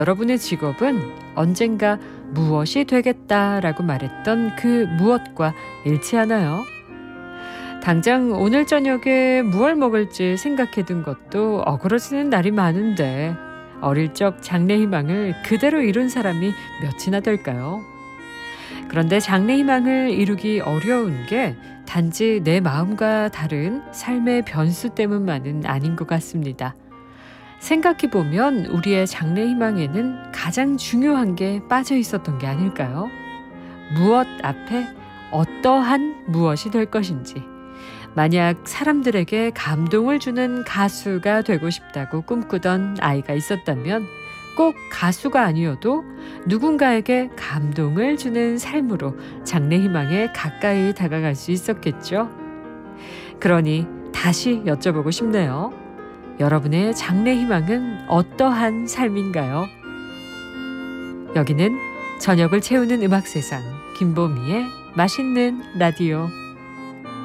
여러분의 직업은 언젠가 무엇이 되겠다라고 말했던 그 무엇과 일치하나요? 당장 오늘 저녁에 무얼 먹을지 생각해둔 것도 어그러지는 날이 많은데 어릴 적 장래 희망을 그대로 이룬 사람이 몇이나 될까요? 그런데 장래 희망을 이루기 어려운 게 단지 내 마음과 다른 삶의 변수 때문만은 아닌 것 같습니다. 생각해보면 우리의 장래 희망에는 가장 중요한 게 빠져 있었던 게 아닐까요? 무엇 앞에 어떠한 무엇이 될 것인지. 만약 사람들에게 감동을 주는 가수가 되고 싶다고 꿈꾸던 아이가 있었다면 꼭 가수가 아니어도 누군가에게 감동을 주는 삶으로 장래 희망에 가까이 다가갈 수 있었겠죠. 그러니 다시 여쭤보고 싶네요. 여러분의 장래 희망은 어떠한 삶인가요? 여기는 저녁을 채우는 음악 세상 김보미의 맛있는 라디오.